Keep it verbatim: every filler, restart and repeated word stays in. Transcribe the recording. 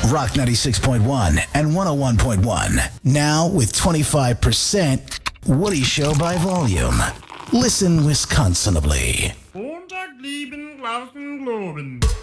Rock ninety-six point one and one oh one point one. Now with twenty-five percent Woody Show by volume. Listen Wisconsinably. Montag lieben, Glauben, Globen.